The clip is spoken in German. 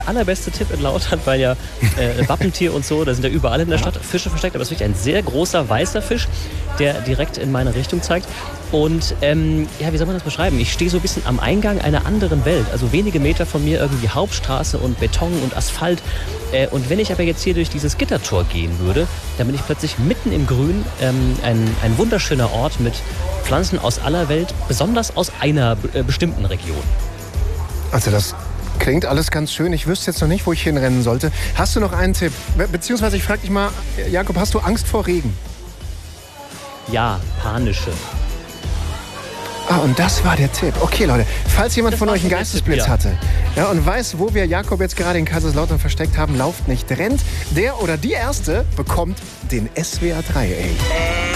Allerbeste Tipp in Lautern, weil ja Wappentier und so, da sind ja überall in der Stadt Fische versteckt, aber es ist wirklich ein sehr großer weißer Fisch, der direkt in meine Richtung zeigt. Und ja, wie soll man das beschreiben? Ich stehe so ein bisschen am Eingang einer anderen Welt, also wenige Meter von mir irgendwie Hauptstraße und Beton und Asphalt. Und wenn ich aber jetzt hier durch dieses Gittertor gehen würde, dann bin ich plötzlich mitten im Grün, ein wunderschöner Ort mit Pflanzen aus aller Welt, besonders aus einer bestimmten Region. Also das klingt alles ganz schön. Ich wüsste jetzt noch nicht, wo ich hinrennen sollte. Hast du noch einen Tipp? Beziehungsweise ich frage dich mal, Jakob, hast du Angst vor Regen? Ja, panische. Ah, und das war der Tipp. Okay, Leute, falls jemand von euch einen Geistesblitz hatte, ja, und weiß, wo wir Jakob jetzt gerade in Kaiserslautern versteckt haben, lauft nicht, rennt. Der oder die Erste bekommt den SWR 3, ey.